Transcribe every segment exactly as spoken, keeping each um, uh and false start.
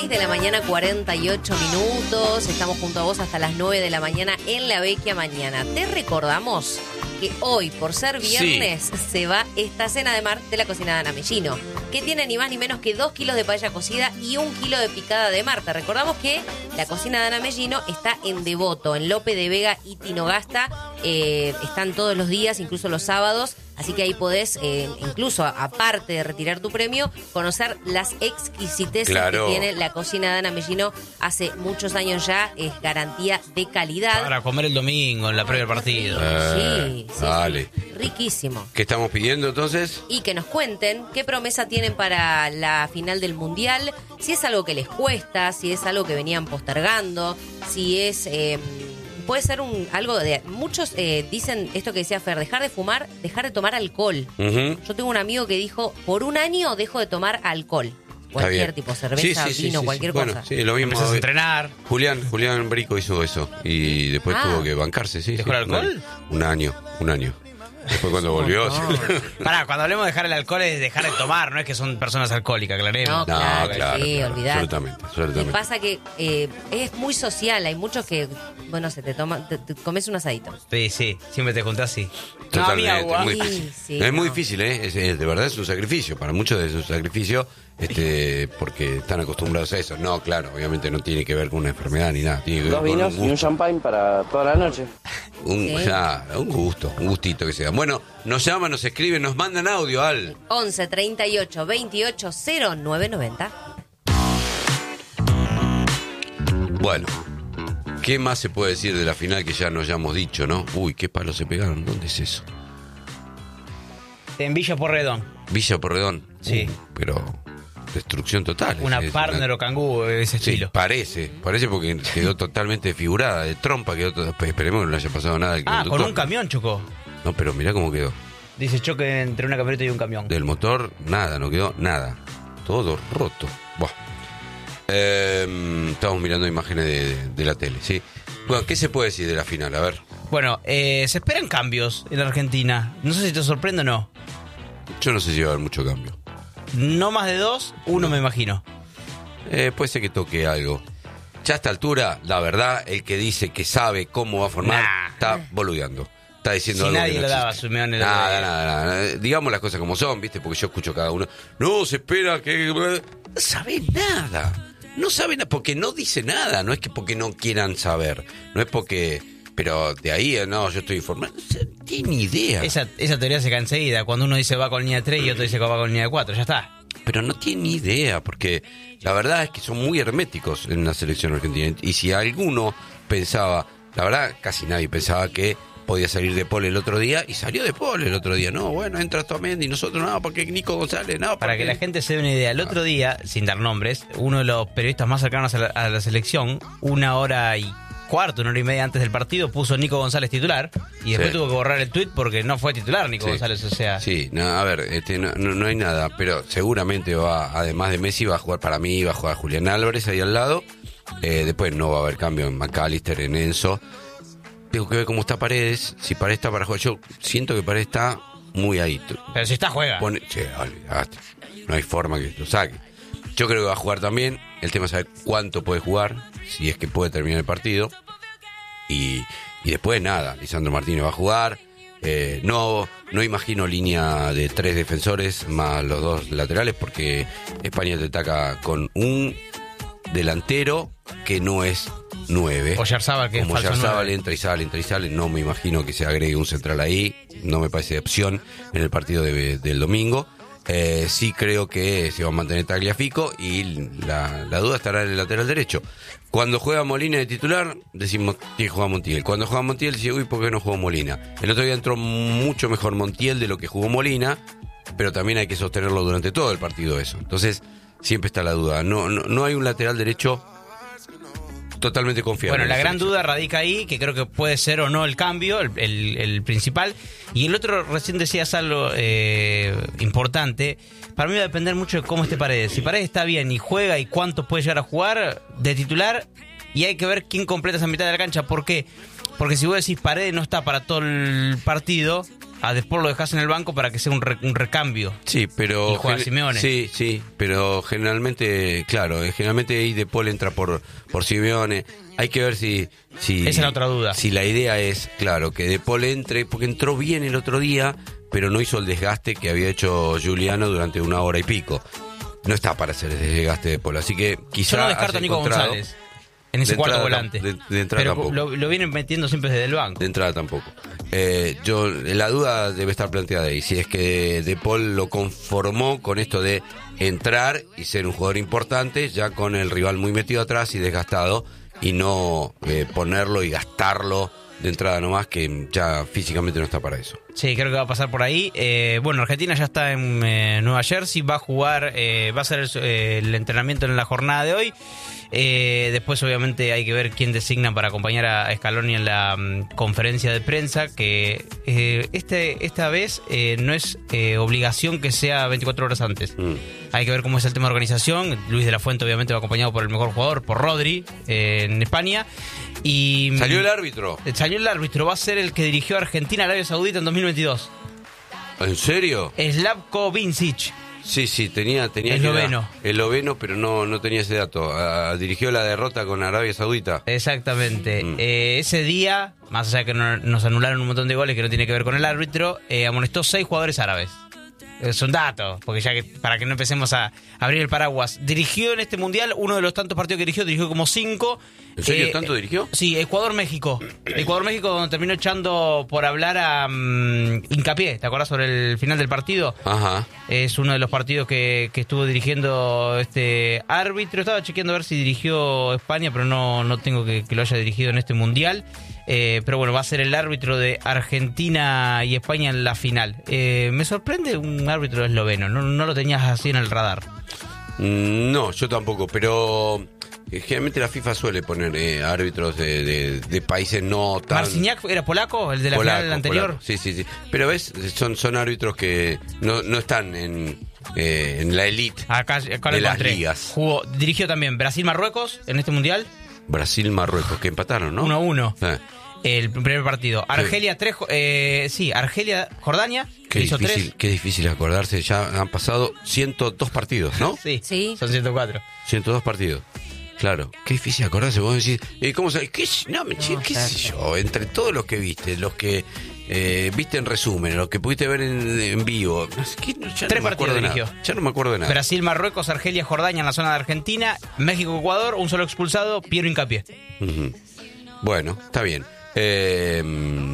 seis de la mañana, cuarenta y ocho minutos. Estamos junto a vos hasta las nueve de la mañana en La Vecchia Mañana. Te recordamos que hoy, por ser viernes, sí. se va esta cena de mar de la cocina de Ana Mellino, que tiene ni más ni menos que dos kilos de paella cocida y un kilo de picada de mar. Te recordamos que la cocina de Ana Mellino está en Devoto, en Lope de Vega y Tinogasta. Eh, están todos los días, incluso los sábados. Así que ahí podés, eh, incluso aparte de retirar tu premio, conocer las exquisiteces claro. que tiene la cocina de Ana Mellino. Hace muchos años ya, es garantía de calidad. Para comer el domingo, en la previa del partido. Eh, sí, sí, vale. sí. Riquísimo. ¿Qué estamos pidiendo entonces? Y que nos cuenten qué promesa tienen para la final del Mundial, si es algo que les cuesta, si es algo que venían postergando, si es... Eh, puede ser un algo de... Muchos eh, dicen esto que decía Fer, dejar de fumar, dejar de tomar alcohol. Uh-huh. Yo tengo un amigo que dijo, por un año dejo de tomar alcohol. Cualquier tipo, cerveza, sí, sí, vino, sí, sí, cualquier sí. cosa. Bueno, sí, lo mismo. Empezás a entrenar. Julián, Julián Brico hizo eso y después ah. tuvo que bancarse, sí. ¿Dejó sí, el alcohol? Un, un año, un año. Después cuando volvió... No. Pará, cuando hablemos de dejar el alcohol es dejar de tomar, no es que son personas alcohólicas, aclaremos. No, claro, no, claro sí, claro, olvidate. Absolutamente, absolutamente. Me pasa que eh, es muy social, hay muchos que, bueno, se te toma, te, te comes un asadito. Sí, sí, siempre te juntás así. Totalmente, no, es muy difícil. Sí, sí, no, es muy no. difícil, ¿eh? Es, es, de verdad es un sacrificio, para muchos es un sacrificio, este, porque están acostumbrados a eso. No, claro, obviamente no tiene que ver con una enfermedad ni nada. Tiene que ver Dos con vinos un y un champagne para toda la noche. Un, ¿sí? ya, un gusto, un gustito que sea. Bueno, nos llaman, nos escriben, nos mandan audio al once treinta y ocho veintiocho cero nueve noventa. Bueno, ¿qué más se puede decir de la final que ya nos hayamos dicho, no? Uy, qué palos se pegaron, ¿dónde es eso? En Villa Porredón. Villa Porredón. Sí. Uh, pero destrucción total. Una es, partner una... o cangú de ese estilo. Sí, parece, parece porque quedó totalmente desfigurada, de trompa quedó todo, esperemos que no le haya pasado nada al Ah, conductor. con un camión chocó. No, pero mirá cómo quedó. Dice choque entre una camioneta y un camión. Del motor, nada, no quedó nada. Todo roto. Buah. Eh, estamos mirando imágenes de, de, de la tele, ¿sí? Bueno, ¿qué se puede decir de la final? A ver. Bueno, eh, se esperan cambios en la Argentina. No sé si te sorprende o no. Yo no sé si va a haber mucho cambio. No más de dos, uno me imagino. Eh, puede ser que toque algo. Ya a esta altura, la verdad, el que dice que sabe cómo va a formar, nah. está boludeando. Está diciendo si algo nadie que no lo daba, existe. Simeone lo nada, nada, nada, nada. Digamos las cosas como son, ¿viste? Porque yo escucho cada uno. No, se espera que... No sabe nada. No sabe nada, porque no dice nada. No es que porque no quieran saber. No es porque... Pero de ahí, no, yo estoy informado. No tiene ni idea. Esa, esa teoría se cae enseguida. Cuando uno dice va con línea tres y otro dice que va con línea cuatro. Ya está. Pero no tiene ni idea, porque la verdad es que son muy herméticos en la selección argentina. Y si alguno pensaba, la verdad, casi nadie pensaba que podía salir de Paul el otro día, y salió de Paul el otro día. No, bueno, entra Tomendi, nosotros no, porque Nico González, no. Porque... Para que la gente se dé una idea, el otro día, sin dar nombres, uno de los periodistas más cercanos a la, a la selección, una hora y cuarto, una hora y media antes del partido, puso Nico González titular, y después sí. tuvo que borrar el tuit porque no fue titular Nico sí. González, o sea... Sí, no, a ver, este, no, no, no hay nada, pero seguramente va, además de Messi, va a jugar para mí, va a jugar Julián Álvarez ahí al lado, eh, después no va a haber cambio en McAllister, en Enzo. Tengo que ver cómo está Paredes, si Paredes está para jugar, yo siento que Paredes está muy ahí. Pero si está, juega. Pone, sí, olvidate, no hay forma que lo saque. Yo creo que va a jugar también, el tema es saber cuánto puede jugar, si es que puede terminar el partido. Y, y después nada, Lisandro Martínez va a jugar. Eh, no, no imagino línea de tres defensores más los dos laterales, porque España te ataca con un delantero que no es nueve. Oyarzábal, que Como es falso Oyarzábal nueve. entra y sale, entra y sale. No me imagino que se agregue un central ahí. No me parece opción en el partido de, del domingo. Eh, sí creo que se va a mantener Tagliafico y la, la duda estará en el lateral derecho. Cuando juega Molina de titular, decimos que juega Montiel. Cuando juega Montiel, dice, uy, ¿por qué no jugó Molina? El otro día entró mucho mejor Montiel de lo que jugó Molina, pero también hay que sostenerlo durante todo el partido eso. Entonces, siempre está la duda. No, no, no hay un lateral derecho totalmente confiable. Bueno, la gran duda radica ahí, que creo que puede ser o no el cambio, el, el, el principal. Y el otro, recién decías algo eh, importante. Para mí va a depender mucho de cómo esté Paredes. Si Paredes está bien y juega y cuánto puede llegar a jugar de titular, y hay que ver quién completa esa mitad de la cancha. ¿Por qué? Porque si vos decís Paredes no está para todo el partido, a De Paul lo dejas en el banco para que sea un, re, un recambio. Sí, pero... Y juega Simeone. Sí, sí, pero generalmente, claro, generalmente ahí De Paul entra por, por Simeone. Hay que ver si, si... Esa es la otra duda. Si la idea es, claro, que De Paul entre, porque entró bien el otro día, pero no hizo el desgaste que había hecho Giuliano durante una hora y pico. No está para hacer el desgaste de Paul, así que quizá... Yo no descarto a Nico González en ese cuarto volante. De, de entrada pero tampoco. Lo, lo vienen metiendo siempre desde el banco. De entrada tampoco. Eh, yo La duda debe estar planteada ahí. Si es que De Paul lo conformó con esto de entrar y ser un jugador importante, ya con el rival muy metido atrás y desgastado, y no eh, ponerlo y gastarlo de entrada nomás, que ya físicamente no está para eso. Sí, creo que va a pasar por ahí. Eh, bueno, Argentina ya está en eh, Nueva Jersey, va a jugar, eh, va a hacer el, eh, el entrenamiento en la jornada de hoy. Eh, después obviamente hay que ver quién designa para acompañar a Scaloni en la um, conferencia de prensa, que eh, este esta vez eh, no es eh, obligación que sea veinticuatro horas antes. Mm. Hay que ver cómo es el tema de organización. Luis de la Fuente obviamente va acompañado por el mejor jugador, por Rodri, eh, en España. Y ¿Salió el árbitro? Salió el árbitro, va a ser el que dirigió a Argentina a Arabia Saudita en dos mil veintidós. ¿En serio? Slavko Vincic. Sí, sí, tenía, tenía esloveno. Esloveno, pero no, no tenía ese dato. Uh, dirigió la derrota con Arabia Saudita. Exactamente. Mm. Eh, ese día, más allá de que no, nos anularon un montón de goles que no tiene que ver con el árbitro, eh, amonestó seis jugadores árabes. Es un dato, porque ya que para que no empecemos a abrir el paraguas. Dirigió en este mundial, uno de los tantos partidos que dirigió, dirigió como cinco. ¿En serio eh, tanto dirigió? Sí, Ecuador-México. Ecuador-México, donde terminó echando por hablar a um, Hincapié. ¿Te acordás sobre el final del partido? Ajá. Es uno de los partidos que, que estuvo dirigiendo este árbitro. Estaba chequeando a ver si dirigió España, pero no, no tengo que, que lo haya dirigido en este mundial. Eh, pero bueno, va a ser el árbitro de Argentina y España en la final. Eh, me sorprende un árbitro esloveno, no, no lo tenías así en el radar. No, yo tampoco, pero eh, generalmente la FIFA suele poner eh, árbitros de, de, de países no tan... ¿Marciniak era polaco, el de la polaco, final anterior? Polaco. Sí, sí, sí. Pero ves, son, son árbitros que no, no están en, eh, en la elite acá, acá de lo las encontré. ligas. Jugó, dirigió también Brasil-Marruecos en este mundial. Brasil-Marruecos, que empataron, ¿no? uno a uno. Ah. El primer partido. Argelia tres, eh, sí, Argelia, Jordania, qué hizo difícil, tres. Qué difícil acordarse, ya han pasado ciento dos partidos, ¿no? Sí, sí, son ciento cuatro. ciento dos partidos. Claro, qué difícil acordarse, vos decís, eh, ¿cómo sabés? ¿Qué, no, me, no, qué sé yo, entre todos los que viste, los que eh, viste en resumen, los que pudiste ver en, en vivo, ¿qué? Ya tres no me partidos dirigió. Nada, ya no me acuerdo de nada. Brasil, Marruecos, Argelia, Jordania en la zona de Argentina, México, Ecuador, un solo expulsado, Piero Hincapié. Uh-huh. Bueno, está bien. Eh,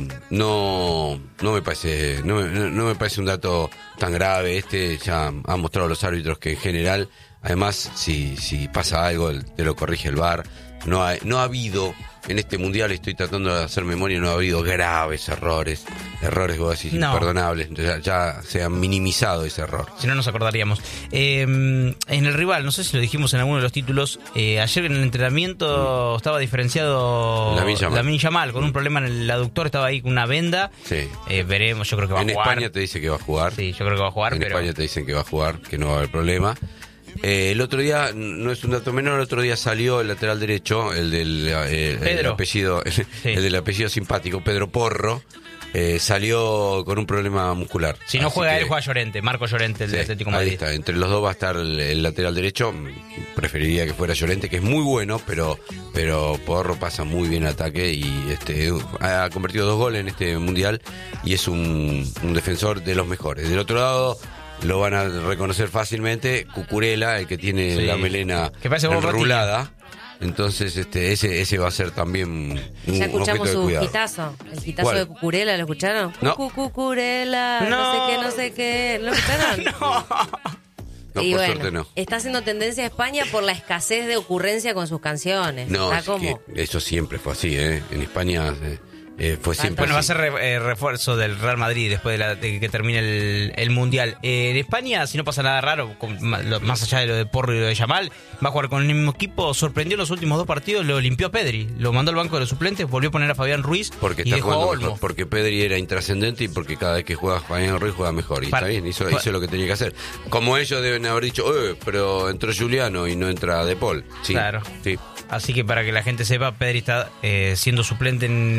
no no me parece no, no, no me parece un dato tan grave. Este ya han mostrado los árbitros que en general, además, si si pasa algo te lo corrige el V A R. No ha, no ha habido en este mundial, estoy tratando de hacer memoria, no ha habido graves errores, errores vos decís no. imperdonables, ya, ya se ha minimizado ese error. Si no nos acordaríamos. Eh, en el rival, no sé si lo dijimos en alguno de los títulos, eh, ayer en el entrenamiento mm. estaba diferenciado Lamine Yamal, con un problema en el aductor, estaba ahí con una venda. Sí. Eh, veremos, yo creo que va en a jugar. En España te dice que va a jugar. Sí, yo creo que va a jugar. En pero... España te dicen que va a jugar, que no va a haber problema. Eh, el otro día, no es un dato menor, el otro día salió el lateral derecho, el del eh, el apellido, sí. el del apellido simpático, Pedro Porro, eh, salió con un problema muscular. Si no juega que, él, juega Llorente, Marco Llorente, el sí, de Atlético Madrid. Ahí está, entre los dos va a estar el, el lateral derecho. Preferiría que fuera Llorente, que es muy bueno, pero pero Porro pasa muy bien el ataque y este ha convertido dos goles en este mundial y es un, un defensor de los mejores. Del otro lado lo van a reconocer fácilmente, Cucurella, el que tiene sí. la melena enrulada. Entonces este ese ese va a ser también un, ya escuchamos un su hitazo, el hitazo de Cucurella, ¿lo escucharon? No. Cucurella, no. no sé qué, no sé qué, ¿lo escucharon? no. No, y por bueno, suerte no. Está haciendo tendencia a España por la escasez de ocurrencia con sus canciones. No, está es como... que eso siempre fue así, ¿eh? En España eh, eh, fue siempre Bueno, así. va a ser re, eh, refuerzo del Real Madrid después de, la, de que termine el, el Mundial. Eh, en España, si no pasa nada raro, con, más allá de lo de Porro y lo de Yamal, va a jugar con el mismo equipo. Sorprendió en los últimos dos partidos, lo limpió a Pedri. Lo mandó al banco de los suplentes, volvió a poner a Fabián Ruiz porque y está dejó a jugando Olmo. Mejor, porque Pedri era intrascendente y porque cada vez que juega Fabián Ruiz juega mejor. Y Para, está bien, hizo, para, hizo lo que tenía que hacer. Como ellos deben haber dicho, eh, pero entró Giuliano y no entra De Paul. Sí, claro. Sí. Así que para que la gente sepa, Pedri está eh, siendo suplente en estos últimos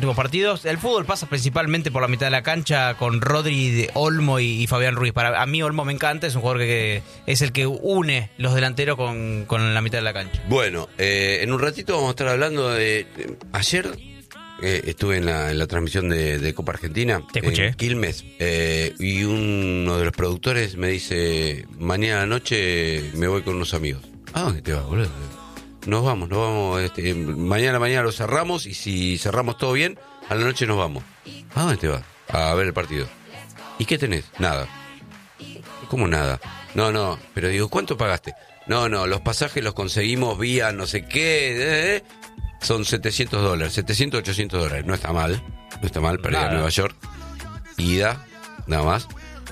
últimos partidos. El fútbol pasa principalmente por la mitad de la cancha con Rodri, de Olmo y, y Fabián Ruiz. Para a mí Olmo me encanta, es un jugador que, que es el que une los delanteros con, con la mitad de la cancha. Bueno, eh, en un ratito vamos a estar hablando de... de ayer eh, estuve en la, en la transmisión de, de Copa Argentina. Te escuché. En Quilmes. Eh, y uno de los productores me dice, mañana noche me voy con unos amigos. ¿A dónde te vas, boludo? Nos vamos, nos vamos. Este, mañana, mañana lo cerramos y si cerramos todo bien, a la noche nos vamos. ¿A dónde te vas? A ver el partido. ¿Y qué tenés? Nada. ¿Cómo nada? No, no, pero digo, ¿cuánto pagaste? No, no, los pasajes los conseguimos vía no sé qué. Eh, son setecientos dólares, setecientos, ochocientos dólares. No está mal, no está mal para ir a Nueva York. Ida, nada más.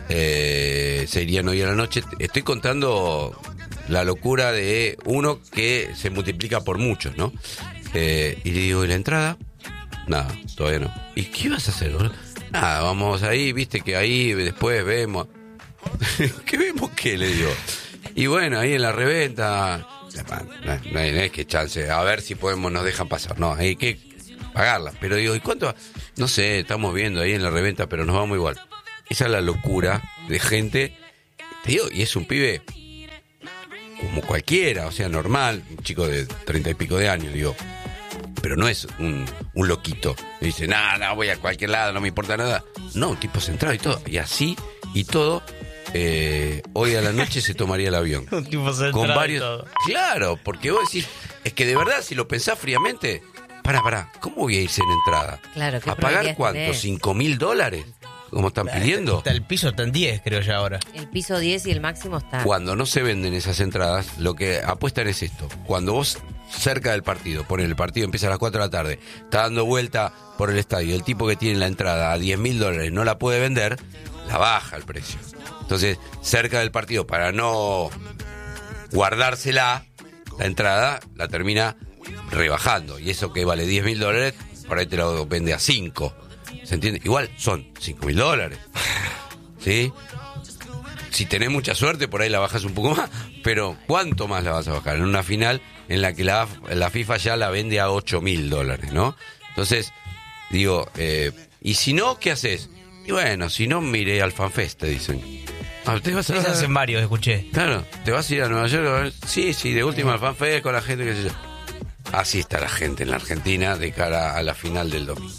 Eh, se irían hoy a la noche. Estoy contando la locura de uno que se multiplica por muchos, ¿no? Eh, y le digo, ¿y la entrada? Nada, todavía no. ¿Y qué vas a hacer, boludo? Nada, vamos ahí, viste que ahí después vemos. ¿Qué vemos qué? Le digo. Y bueno, ahí en la reventa, no, no hay, no hay que chance, a ver si podemos, nos dejan pasar. No, hay que pagarla. Pero digo, ¿y cuánto? No sé, estamos viendo ahí en la reventa, pero nos vamos igual. Esa es la locura de gente. Te digo, y es un pibe como cualquiera, o sea, normal, un chico de treinta y pico de años, digo. Pero no es un, un loquito. Y dice, nada, no, voy a cualquier lado, no me importa nada. No, un tipo centrado y todo. Y así, y todo, eh, hoy a la noche se tomaría el avión. Un tipo centrado con varios. y todo. Claro, porque vos decís, es que de verdad, si lo pensás fríamente, pará, pará, ¿cómo voy a irse en entrada? Claro, ¿qué ¿A pagar probabilidades cuánto? tenés? ¿Cinco mil dólares? Como están pidiendo. Está el piso está en diez, creo ya ahora. El piso diez y el máximo está. Cuando no se venden esas entradas, lo que apuestan es esto. Cuando vos, cerca del partido, ponen el partido, empieza a las cuatro de la tarde, está dando vuelta por el estadio, el tipo que tiene la entrada a diez mil dólares no la puede vender, la baja el precio. Entonces, cerca del partido, para no guardársela, la entrada la termina rebajando. Y eso que vale diez mil dólares, por ahí te lo vende a cinco. ¿Se entiende? Igual son cinco mil dólares. ¿Sí? Si tenés mucha suerte, por ahí la bajas un poco más. Pero ¿cuánto más la vas a bajar? En una final en la que la, la FIFA ya la vende a ocho mil dólares, ¿no? Entonces, digo, eh, ¿y si no, qué haces? Y bueno, si no, mire al FanFest, te dicen. Ah, ¿te vas a... Eso hacen varios, escuché. Claro, ¿te vas a ir a Nueva York? A ver? Sí, sí, de última al FanFest con la gente que se... Así está la gente en la Argentina de cara a la final del domingo.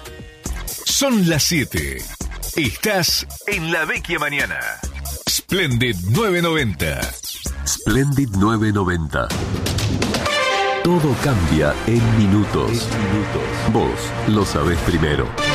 Son las siete. Estás en La Vecchia Mañana. Splendid nueve noventa. Splendid nueve noventa. Todo cambia en minutos. Vos lo sabés primero.